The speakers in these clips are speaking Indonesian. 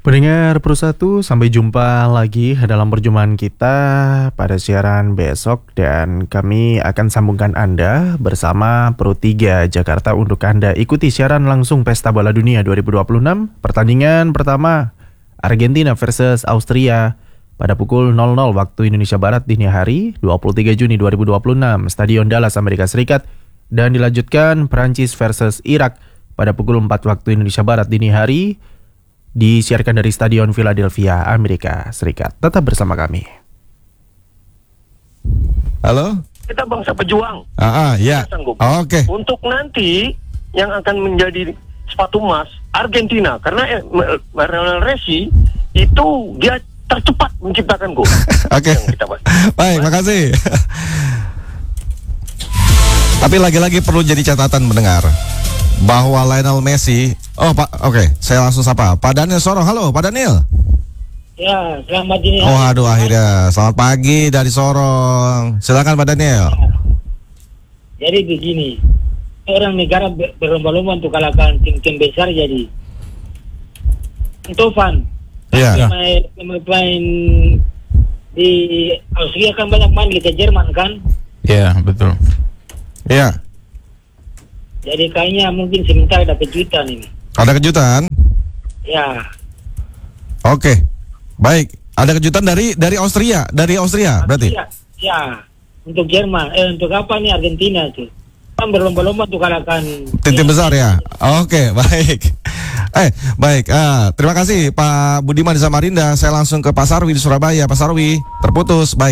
Pendengar Pro1, sampai jumpa lagi dalam perjumpaan kita pada siaran besok. Dan kami akan sambungkan Anda bersama Pro3 Jakarta untuk Anda ikuti siaran langsung Pesta Bola Dunia 2026. Pertandingan pertama Argentina versus Austria pada pukul 00 waktu Indonesia Barat dini hari 23 Juni 2026 Stadion Dallas, Amerika Serikat. Dan dilanjutkan Prancis versus Irak pada pukul 4 waktu Indonesia Barat dini hari, disiarkan dari Stadion Philadelphia, Amerika Serikat. Tetap bersama kami. Halo? Kita bangsa pejuang. Ya. Oke. Untuk nanti yang akan menjadi sepatu emas Argentina, karena Lionel Messi itu dia tercepat menciptakan gol. Oke. Baik, makasih. Tapi lagi-lagi perlu jadi catatan mendengar bahwa Lionel Messi. Saya langsung sapa Pak Daniel Sorong. Halo Pak Daniel. Ya, selamat dini. Akhirnya selamat pagi dari Sorong. Silakan Pak Daniel. Jadi begini, orang negara berlomba-lomba untuk kalahkan tim-tim besar. Jadi Tovan, pemain di Austria kan banyak main Liga Jerman kan? Iya, betul. Iya. Jadi kayaknya mungkin sebentar ada kejutan ini. Ada kejutan? Ya. Oke. Baik, ada kejutan dari Austria, berarti. Ya. Untuk Jerman, untuk apa nih Argentina itu? Kan berlomba-lomba untuk kalahkan tim besar ya. Oke, baik. Baik. Terima kasih Pak Budiman di Samarinda. Saya langsung ke Pak Sarwi di Surabaya. Pak Sarwi, terputus. Baik.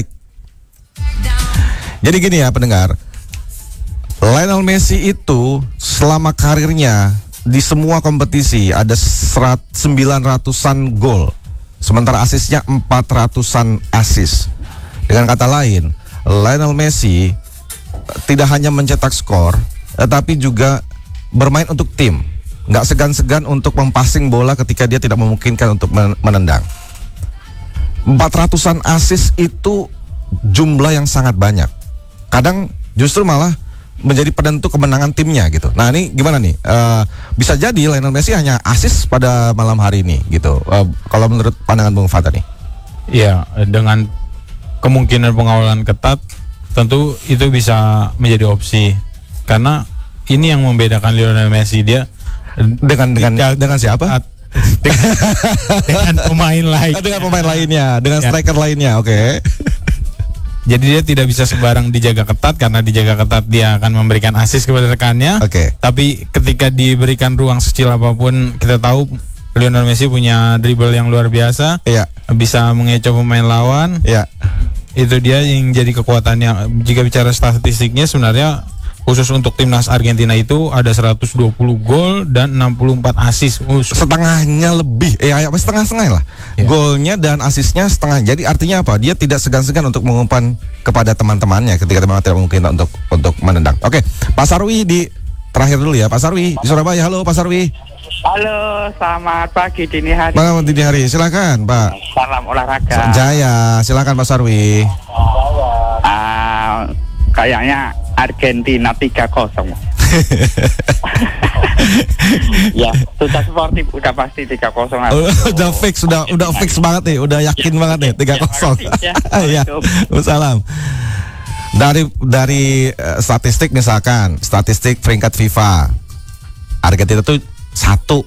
Jadi gini ya pendengar. Lionel Messi itu selama karirnya di semua kompetisi ada 900-an gol, sementara asisnya 400-an asis. Dengan kata lain, Lionel Messi tidak hanya mencetak skor, tetapi juga bermain untuk tim. Nggak segan-segan untuk mempassing bola ketika dia tidak memungkinkan untuk menendang. 400-an asis itu jumlah yang sangat banyak. Kadang justru malah menjadi penentu kemenangan timnya gitu. Nah ini gimana nih? Bisa jadi Lionel Messi hanya asis pada malam hari ini gitu. Kalau menurut pandangan Bung Fata nih? Iya, dengan kemungkinan pengawalan ketat, tentu itu bisa menjadi opsi. Karena ini yang membedakan Lionel Messi, dia dengan siapa? Dengan pemain lain. Dengan pemain lainnya, dengan striker lainnya. Oke. Jadi dia tidak bisa sembarang dijaga ketat, karena dijaga ketat dia akan memberikan asis kepada rekannya. Tapi ketika diberikan ruang sekecil apapun, kita tahu Lionel Messi punya dribble yang luar biasa. Bisa mengecoh pemain lawan. Itu dia yang jadi kekuatannya. Jika bicara statistiknya, sebenarnya khusus untuk timnas Argentina itu ada 120 gol dan 64 asis. Setengahnya lebih, setengah-setengah lah. Golnya dan asisnya setengah. Jadi artinya apa? Dia tidak segan-segan untuk mengumpan kepada teman-temannya ketika teman-teman tidak mungkin untuk menendang. Oke, Pak Sarwi terakhir dulu ya, Pak Sarwi di Surabaya. Halo Pak Sarwi. Halo, selamat pagi dini hari. Selamat dini hari, silakan Pak. Salam olahraga. Jaya, silakan Pak Sarwi. Kayaknya Argentina 3-0. Ya, sudah sportif, udah pasti 3-0. Udah fix banget nih, udah yakin banget nih 3-0. Ya, salam. Dari statistik misalkan, statistik peringkat FIFA, Argentina tuh satu.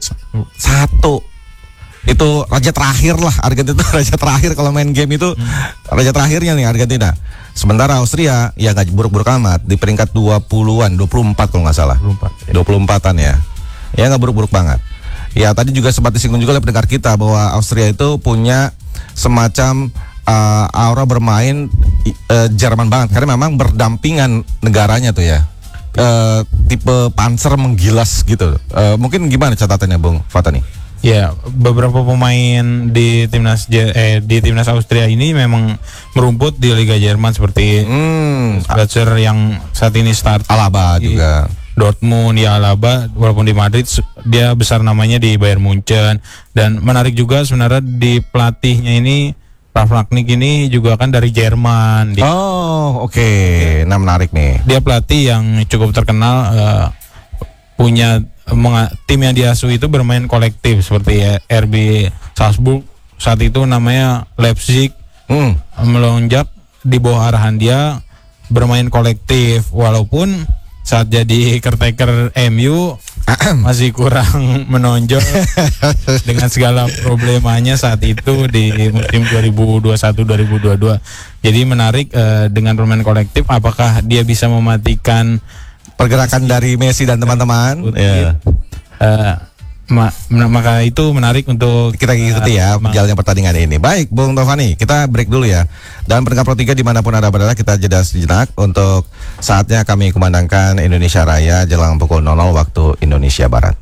Itu raja terakhir lah, Argentina itu raja terakhir kalau main game itu raja terakhirnya nih Argentina. Sementara Austria ya nggak buruk-buruk amat di peringkat 20-an, 24 kalau nggak salah. 24-an ya. Ya nggak buruk-buruk banget. Ya tadi juga sempat disinggung juga oleh pendengar kita bahwa Austria itu punya semacam aura bermain Jerman banget, karena memang berdampingan negaranya tuh ya. Tipe panzer menggilas gitu. Mungkin gimana catatannya Bung Fatani? Ya, beberapa pemain di timnas Austria ini memang merumput di Liga Jerman seperti Spatzer yang saat ini start, Alaba juga Dortmund, ya Alaba walaupun di Madrid dia besar namanya di Bayern Munchen. Dan menarik juga sebenarnya di pelatihnya ini, Ralf Rangnick ini juga kan dari Jerman. Nah menarik nih. Dia pelatih yang cukup terkenal, punya tim yang diasuh itu bermain kolektif seperti RB Salzburg saat itu namanya Leipzig melonjak di bawah arahan dia, bermain kolektif walaupun saat jadi caretaker MU masih kurang menonjol dengan segala problemanya saat itu di musim 2021-2022. Jadi menarik dengan permainan kolektif, apakah dia bisa mematikan pergerakan dari Messi dan teman-teman? Maka itu menarik untuk kita ikuti ya jalannya pertandingan ini. Baik, Bung Tovani, kita break dulu ya. Dan pendengar Pro 3 dimanapun Anda berada, kita jeda sejenak untuk saatnya kami kumandangkan Indonesia Raya jelang pukul 00 waktu Indonesia Barat.